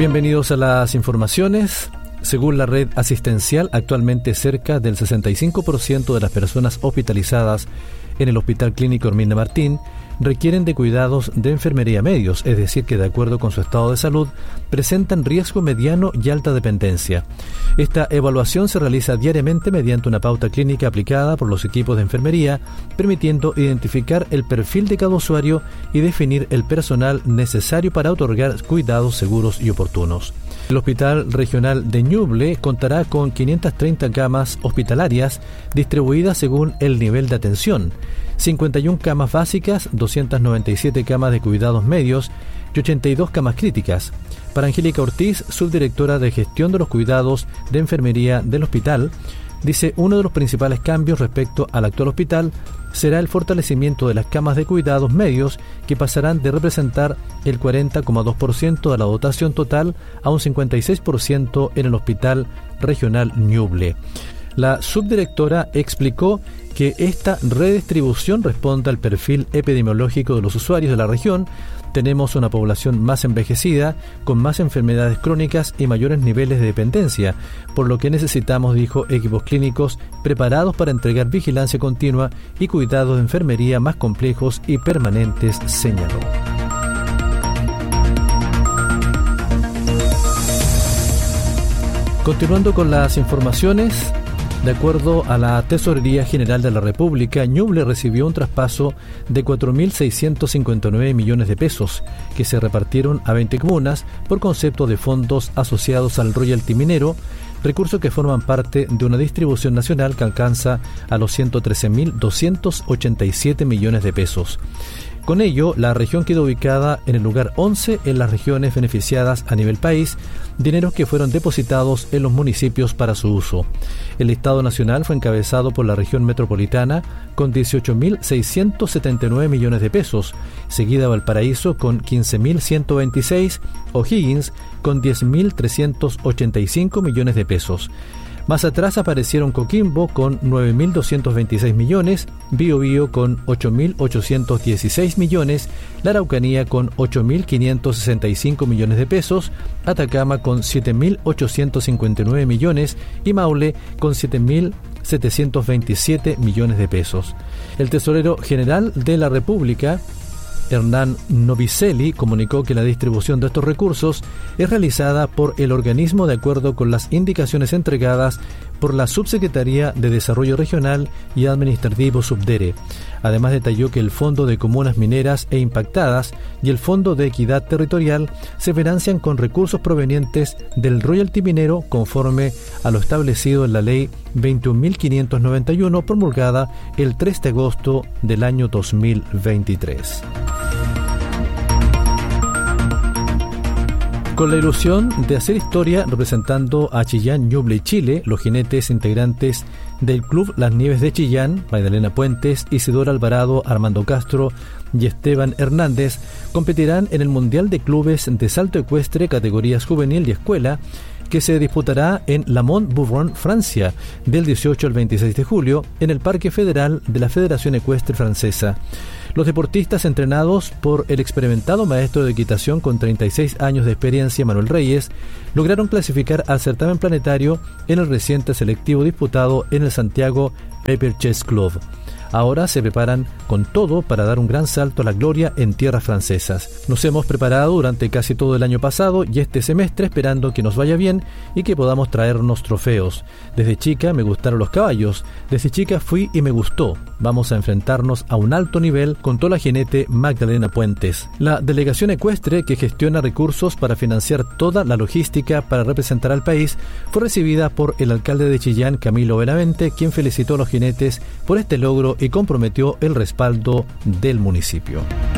Bienvenidos a las informaciones. Según la red asistencial, actualmente cerca del 65% de las personas hospitalizadas en el Hospital Clínico Hermínia Martín requieren de cuidados de enfermería medios, es decir, que de acuerdo con su estado de salud presentan riesgo mediano y alta dependencia. Esta evaluación se realiza diariamente mediante una pauta clínica aplicada por los equipos de enfermería, permitiendo identificar el perfil de cada usuario y definir el personal necesario para otorgar cuidados seguros y oportunos. El Hospital Regional de Ñuble contará con 530 camas hospitalarias distribuidas según el nivel de atención, 51 camas básicas, 297 camas de cuidados medios y 82 camas críticas. Para Angélica Ortiz, subdirectora de gestión de los cuidados de enfermería del hospital, dice: uno de los principales cambios respecto al actual hospital será el fortalecimiento de las camas de cuidados medios, que pasarán de representar el 40,2% de la dotación total a un 56% en el Hospital Regional Ñuble. La subdirectora explicó que esta redistribución responde al perfil epidemiológico de los usuarios de la región. Tenemos una población más envejecida, con más enfermedades crónicas y mayores niveles de dependencia, por lo que necesitamos, dijo, equipos clínicos preparados para entregar vigilancia continua y cuidados de enfermería más complejos y permanentes, señaló. Continuando con las informaciones, de acuerdo a la Tesorería General de la República, Ñuble recibió un traspaso de 4.659 millones de pesos que se repartieron a 20 comunas por concepto de fondos asociados al royalty minero, recursos que forman parte de una distribución nacional que alcanza a los 113.287 millones de pesos. Con ello, la región quedó ubicada en el lugar 11 en las regiones beneficiadas a nivel país, dineros que fueron depositados en los municipios para su uso. El listado nacional fue encabezado por la región metropolitana con 18.679 millones de pesos, seguida Valparaíso con 15.126, O'Higgins con 10.385 millones de pesos. Más atrás aparecieron Coquimbo con 9.226 millones, Biobío con 8.816 millones, la Araucanía con 8.565 millones de pesos, Atacama con 7.859 millones y Maule con 7.727 millones de pesos. El tesorero general de la República, Hernán Novicelli, comunicó que la distribución de estos recursos es realizada por el organismo de acuerdo con las indicaciones entregadas por la Subsecretaría de Desarrollo Regional y Administrativo Subdere. Además, detalló que el Fondo de Comunas Mineras e Impactadas y el Fondo de Equidad Territorial se financian con recursos provenientes del royalty minero conforme a lo establecido en la Ley 21.591, promulgada el 3 de agosto del año 2023. Con la ilusión de hacer historia representando a Chillán, Ñuble y Chile, los jinetes integrantes del Club Las Nieves de Chillán, Magdalena Puentes, Isidora Alvarado, Armando Castro y Esteban Hernández, competirán en el Mundial de Clubes de Salto Ecuestre, categorías juvenil y escuela, que se disputará en La Mont-Bourbon, Francia, del 18 al 26 de julio, en el Parque Federal de la Federación Ecuestre Francesa. Los deportistas, entrenados por el experimentado maestro de equitación con 36 años de experiencia, Manuel Reyes, lograron clasificar al certamen planetario en el reciente selectivo disputado en el Santiago Paper Chess Club. Ahora se preparan con todo para dar un gran salto a la gloria en tierras francesas. Nos hemos preparado durante casi todo el año pasado y este semestre esperando que nos vaya bien y que podamos traernos trofeos. Desde chica me gustaron los caballos, desde chica fui y me gustó. Vamos a enfrentarnos a un alto nivel, contó la jinete Magdalena Puentes. La delegación ecuestre, que gestiona recursos para financiar toda la logística para representar al país, fue recibida por el alcalde de Chillán, Camilo Benavente, quien felicitó a los jinetes por este logro y comprometió el respaldo del municipio.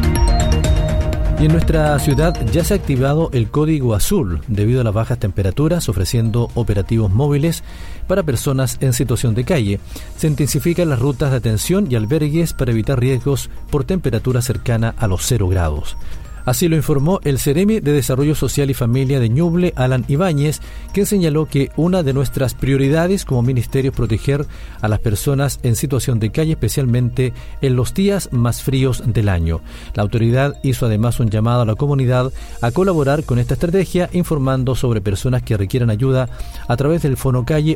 Y en nuestra ciudad ya se ha activado el código azul debido a las bajas temperaturas, ofreciendo operativos móviles para personas en situación de calle. Se intensifican las rutas de atención y albergues para evitar riesgos por temperatura cercana a los 0 grados. Así lo informó el Ceremi de Desarrollo Social y Familia de Ñuble, Alan Ibáñez, quien señaló que una de nuestras prioridades como ministerio es proteger a las personas en situación de calle, especialmente en los días más fríos del año. La autoridad hizo además un llamado a la comunidad a colaborar con esta estrategia, informando sobre personas que requieran ayuda a través del Fonocalle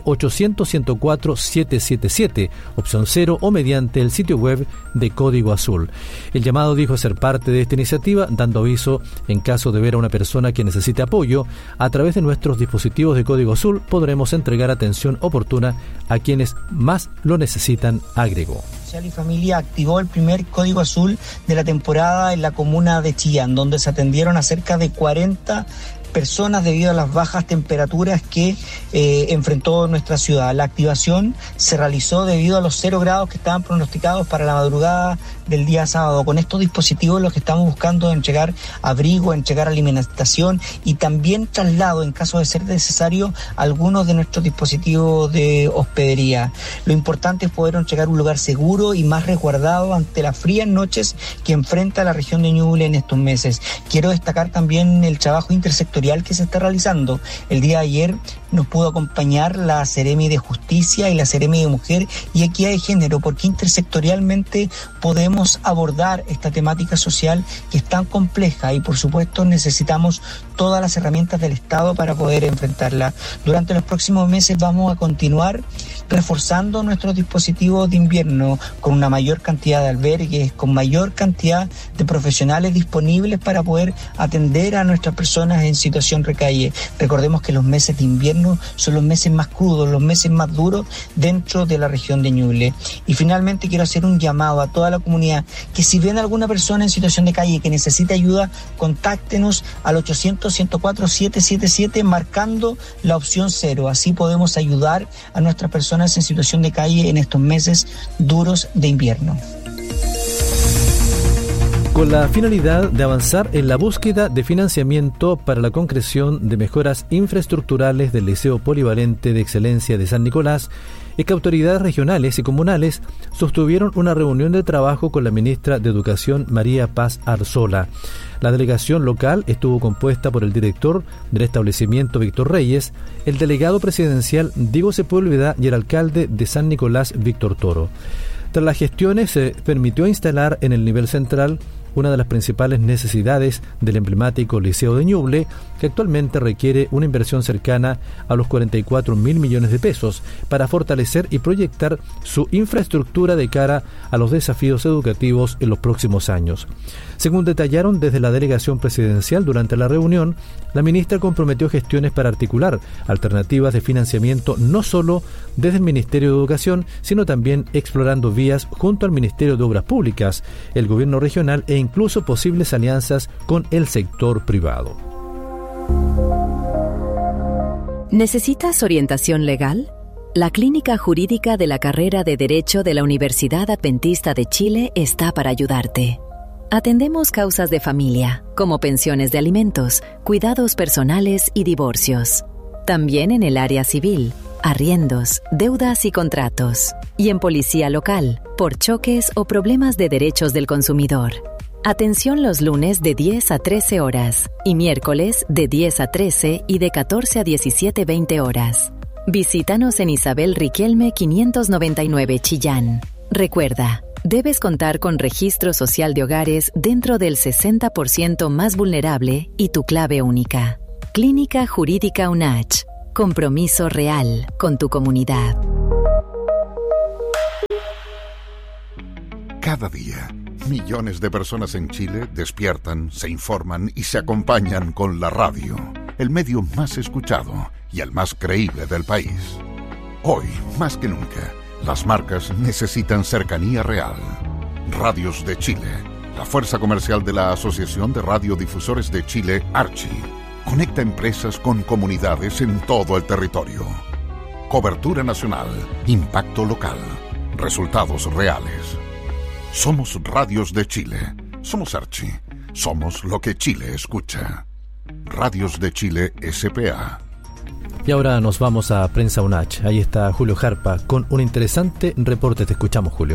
800-104-777, opción 0, o mediante el sitio web de Código Azul. El llamado dijo ser parte de esta iniciativa, dando aviso en caso de ver a una persona que necesite apoyo. A través de nuestros dispositivos de Código Azul podremos entregar atención oportuna a quienes más lo necesitan, agregó. Social y Familia activó el primer Código Azul de la temporada en la comuna de Chillán, donde se atendieron a cerca de 40 personas debido a las bajas temperaturas que enfrentó nuestra ciudad. La activación se realizó debido a los 0 grados que estaban pronosticados para la madrugada del día sábado. Con estos dispositivos lo que estamos buscando es entregar abrigo, entregar alimentación y también traslado, en caso de ser necesario, algunos de nuestros dispositivos de hospedería. Lo importante es poder entregar un lugar seguro y más resguardado ante las frías noches que enfrenta la región de Ñuble en estos meses. Quiero destacar también el trabajo intersectorial que se está realizando. El día de ayer nos pudo acompañar la Ceremi de Justicia y la Ceremi de Mujer y Equidad de Género, porque intersectorialmente podemos abordar esta temática social que es tan compleja y por supuesto necesitamos todas las herramientas del Estado para poder enfrentarla. Durante los próximos meses vamos a continuar reforzando nuestros dispositivos de invierno con una mayor cantidad de albergues, con mayor cantidad de profesionales disponibles para poder atender a nuestras personas en situación recalle. Recordemos que los meses de invierno son los meses más crudos, los meses más duros dentro de la región de Ñuble. Y finalmente quiero hacer un llamado a toda la comunidad que si ven a alguna persona en situación de calle que necesita ayuda, contáctenos al 800-104-777 marcando la opción 0. Así podemos ayudar a nuestras personas en situación de calle en estos meses duros de invierno. Con la finalidad de avanzar en la búsqueda de financiamiento para la concreción de mejoras infraestructurales del Liceo Polivalente de Excelencia de San Nicolás, es que autoridades regionales y comunales sostuvieron una reunión de trabajo con la ministra de Educación, María Paz Arzola. La delegación local estuvo compuesta por el director del establecimiento, Víctor Reyes, el delegado presidencial, Diego Sepúlveda, y el alcalde de San Nicolás, Víctor Toro. Tras las gestiones se permitió instalar en el nivel central una de las principales necesidades del emblemático Liceo de Ñuble, que actualmente requiere una inversión cercana a los 44.000 millones de pesos para fortalecer y proyectar su infraestructura de cara a los desafíos educativos en los próximos años. Según detallaron desde la delegación presidencial durante la reunión, la ministra comprometió gestiones para articular alternativas de financiamiento no solo desde el Ministerio de Educación, sino también explorando vías junto al Ministerio de Obras Públicas, el gobierno regional e incluso posibles alianzas con el sector privado. ¿Necesitas orientación legal? La Clínica Jurídica de la Carrera de Derecho de la Universidad Adventista de Chile está para ayudarte. Atendemos causas de familia, como pensiones de alimentos, cuidados personales y divorcios. También en el área civil, arriendos, deudas y contratos. Y en policía local, por choques o problemas de derechos del consumidor. Atención los lunes de 10 a 13 horas y miércoles de 10 a 13 y de 14 a 17:20 horas. Visítanos en Isabel Riquelme 599 Chillán. Recuerda, debes contar con registro social de hogares dentro del 60% más vulnerable y tu clave única. Clínica Jurídica UNACH. Compromiso real con tu comunidad. Cada día, millones de personas en Chile despiertan, se informan y se acompañan con la radio, el medio más escuchado y el más creíble del país. Hoy, más que nunca, las marcas necesitan cercanía real. Radios de Chile, la fuerza comercial de la Asociación de Radiodifusores de Chile, Archi, conecta empresas con comunidades en todo el territorio. Cobertura nacional, impacto local, resultados reales. Somos Radios de Chile, somos Archi, somos lo que Chile escucha. Radios de Chile S.p.A. Y ahora nos vamos a Prensa UNACH. Ahí está Julio Jarpa con un interesante reporte. Te escuchamos, Julio.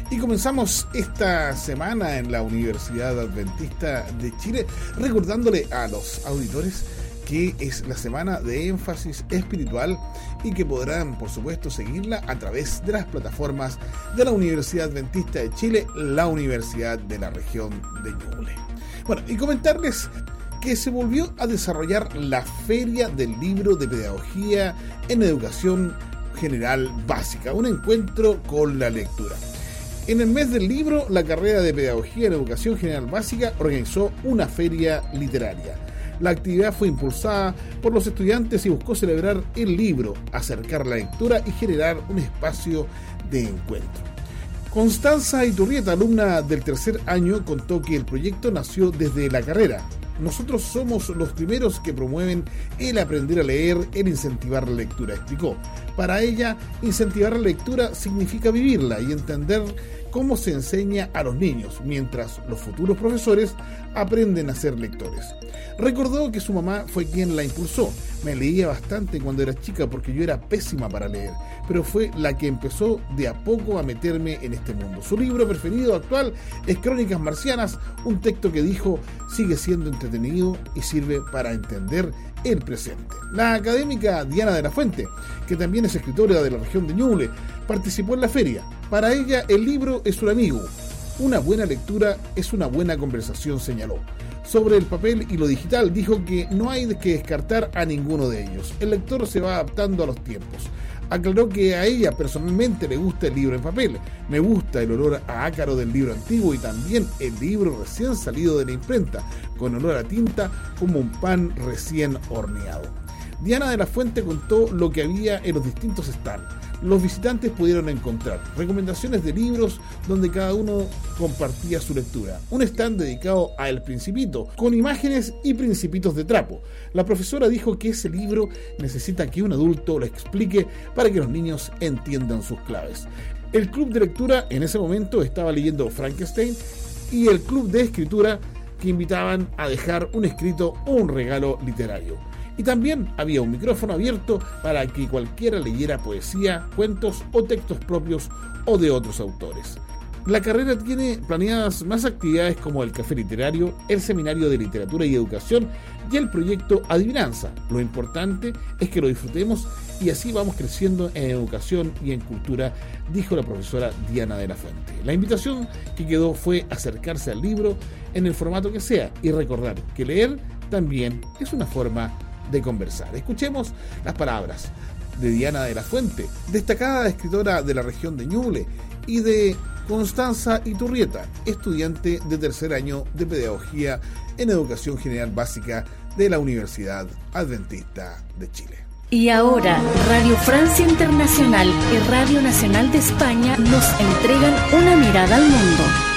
Y comenzamos esta semana en la Universidad Adventista de Chile recordándole a los auditores que es la semana de énfasis espiritual y que podrán, por supuesto, seguirla a través de las plataformas de la Universidad Adventista de Chile, la Universidad de la región de Ñuble. Bueno, y comentarles que se volvió a desarrollar la Feria del Libro de Pedagogía en Educación General Básica, un encuentro con la lectura. En el mes del libro, la carrera de Pedagogía en Educación General Básica organizó una feria literaria. La actividad fue impulsada por los estudiantes y buscó celebrar el libro, acercar la lectura y generar un espacio de encuentro. Constanza Iturrieta, alumna del tercer año, contó que el proyecto nació desde la carrera. Nosotros somos los primeros que promueven el aprender a leer, el incentivar la lectura, explicó. Para ella, incentivar la lectura significa vivirla y entender cómo se enseña a los niños, mientras los futuros profesores aprenden a ser lectores. Recordó que su mamá fue quien la impulsó. Me leía bastante cuando era chica porque yo era pésima para leer, pero fue la que empezó de a poco a meterme en este mundo. Su libro preferido actual es Crónicas Marcianas, un texto que dijo sigue siendo entretenido y sirve para entender el presente. La académica Diana de la Fuente, que también es escritora de la región de Ñuble, participó en la feria. Para ella, el libro es un amigo. Una buena lectura es una buena conversación, señaló. Sobre el papel y lo digital, dijo que no hay que descartar a ninguno de ellos. El lector se va adaptando a los tiempos. Aclaró que a ella personalmente le gusta el libro en papel. Me gusta el olor a ácaro del libro antiguo y también el libro recién salido de la imprenta, con olor a tinta como un pan recién horneado. Diana de la Fuente contó lo que había en los distintos stands. Los visitantes pudieron encontrar recomendaciones de libros donde cada uno compartía su lectura. Un stand dedicado a El Principito, con imágenes y principitos de trapo. La profesora dijo que ese libro necesita que un adulto lo explique para que los niños entiendan sus claves. El club de lectura en ese momento estaba leyendo Frankenstein y el club de escritura que invitaban a dejar un escrito o un regalo literario. Y también había un micrófono abierto para que cualquiera leyera poesía, cuentos o textos propios o de otros autores. La carrera tiene planeadas más actividades como el café literario, el seminario de literatura y educación y el proyecto Adivinanza. Lo importante es que lo disfrutemos y así vamos creciendo en educación y en cultura, dijo la profesora Diana de la Fuente. La invitación que quedó fue acercarse al libro en el formato que sea y recordar que leer también es una forma de conversar. Escuchemos las palabras de Diana de la Fuente, destacada escritora de la región de Ñuble, y de Constanza Iturrieta, estudiante de tercer año de Pedagogía en Educación General Básica de la Universidad Adventista de Chile. Y ahora, Radio Francia Internacional y Radio Nacional de España nos entregan una mirada al mundo.